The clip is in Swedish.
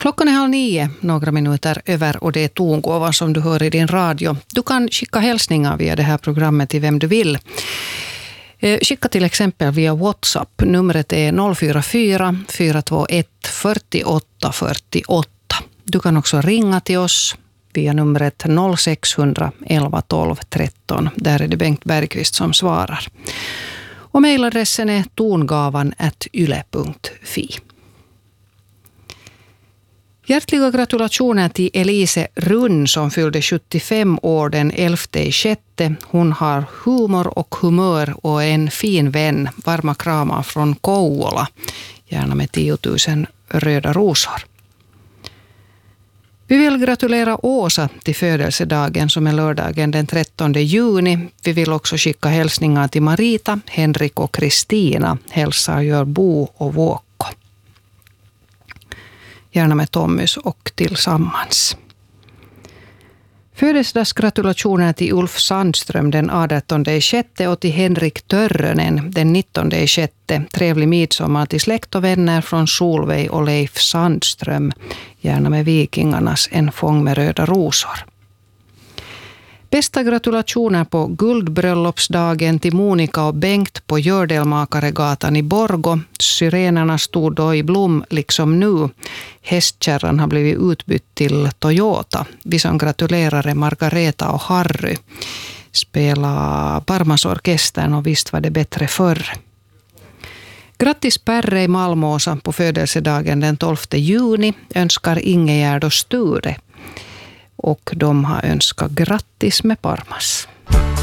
Klockan är 8:30, några minuter över, och det är tongåvan som du hör i din radio. Du kan skicka hälsningar via det här programmet till vem du vill. Skicka till exempel via WhatsApp. Numret är 044 421 48 48. Du kan också ringa till oss via numret 0600 11 12 13. Där är det Bengt Bergqvist som svarar. Och mejladressen är tongavan@yle.fi. Hjärtliga gratulationer till Elise Runn som fyllde 75 år den 11/6. Hon har humor och humör och är en fin vän. Varma kramar från Kouvola. Gärna med 10 000 röda rosor. Vi vill gratulera Åsa till födelsedagen som är lördagen den 13 juni. Vi vill också skicka hälsningar till Marita, Henrik och Kristina. Hälsar gör Bo och Våkko. Gärna med Tommys och tillsammans. Födelsedagsgratulationer till Ulf Sandström den 18/6 och till Henrik Törrönen den 19/6. Trevlig midsommar till släkt och vänner från Solveig och Leif Sandström. Gärna med Vikingarnas En fång med röda rosor. Bästa gratulationer på guldbröllopsdagen till Monica och Bengt på Gördelmakaregatan i Borgo. Syrenerna stod då i blom liksom nu. Hästkärran har blivit utbytt till Toyota. Vi som gratulerar är Margareta och Harry. Spela Parmasorkestern och visst var det bättre förr. Grattis Perre i Malmåsa på födelsedagen den 12 juni. Önskar Ingegärd och Sture. Och de har önskat grattis med Parmas.